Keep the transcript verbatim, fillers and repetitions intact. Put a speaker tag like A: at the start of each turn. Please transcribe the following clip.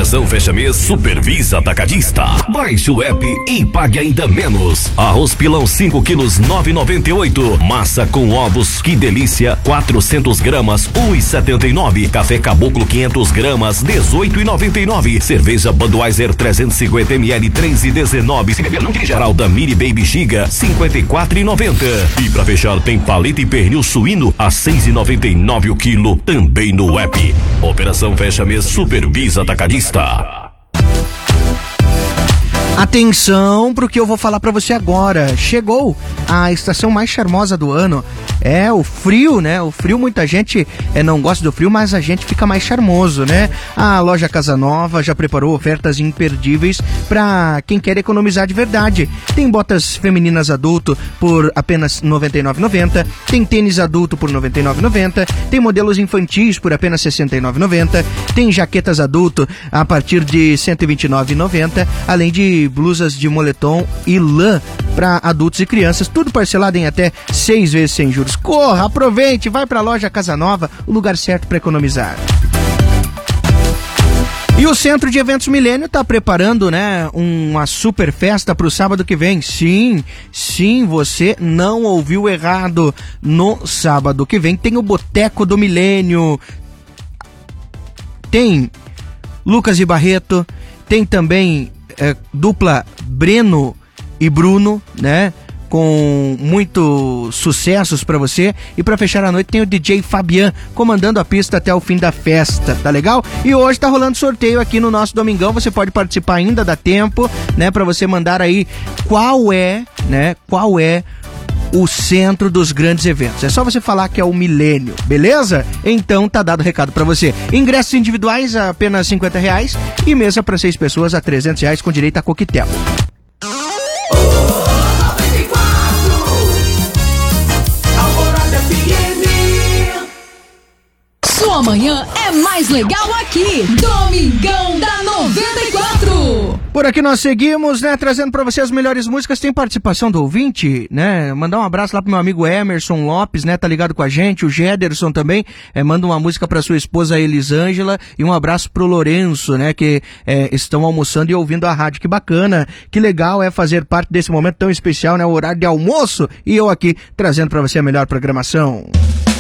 A: Operação Fecha Mês Supervisa Atacadista. Baixe o app e pague ainda menos. Arroz pilão cinco quilos nove e noventa e oito. Massa com ovos, que delícia, quatrocentos gramas um e setenta e nove. Café Caboclo quinhentos gramas dezoito e noventa e nove. Cerveja Budweiser trezentos e cinquenta mililitros três e dezenove. Fralda Mini Baby Giga cinquenta e quatro e noventa. E pra fechar tem paleta e pernil suíno a seis e noventa e nove o quilo, também no app. Operação Fecha Mês Supervisa Atacadista.
B: Atenção pro que eu vou falar pra você agora. Chegou a estação mais charmosa do ano. É o frio, né? O frio, muita gente é, não gosta do frio, mas a gente fica mais charmoso, né? A loja Casa Nova já preparou ofertas imperdíveis pra quem quer economizar de verdade. Tem botas femininas adulto por apenas noventa e nove reais e noventa centavos. Tem tênis adulto por noventa e nove reais e noventa centavos. Tem modelos infantis por apenas sessenta e nove reais e noventa centavos. Tem jaquetas adulto a partir de cento e vinte e nove reais e noventa centavos. Além de blusas de moletom e lã para adultos e crianças, tudo parcelado em até seis vezes sem juros. Corra, aproveite, vai para a loja Casa Nova, o lugar certo para economizar. E o Centro de Eventos Milênio está preparando, né, uma super festa para o sábado que vem. Sim, sim, você não ouviu errado. No sábado que vem tem o Boteco do Milênio. Tem Lucas e Barreto, tem também é, dupla Breno e Bruno, né? Com muitos sucessos pra você. E pra fechar a noite tem o D J Fabian comandando a pista até o fim da festa, tá legal? E hoje tá rolando sorteio aqui no nosso Domingão. Você pode participar, ainda dá tempo, né? Pra você mandar aí qual é, né? Qual é o centro dos grandes eventos. É só você falar que é o Milênio, beleza? Então tá dado o recado pra você. Ingressos individuais a apenas cinquenta reais e mesa pra seis pessoas a trezentos reais com direito a coquetel.
C: Sua manhã é mais legal aqui. Domingão da noventa e quatro.
B: Por aqui nós seguimos, né, trazendo pra você as melhores músicas. Tem participação do ouvinte, né? Mandar um abraço lá pro meu amigo Emerson Lopes, né? Tá ligado com a gente. O Gederson também, é, manda uma música pra sua esposa Elisângela e um abraço pro Lourenço, né? Que é, estão almoçando e ouvindo a rádio. Que bacana, que legal é fazer parte desse momento tão especial, né? O horário de almoço e eu aqui trazendo pra você a melhor programação.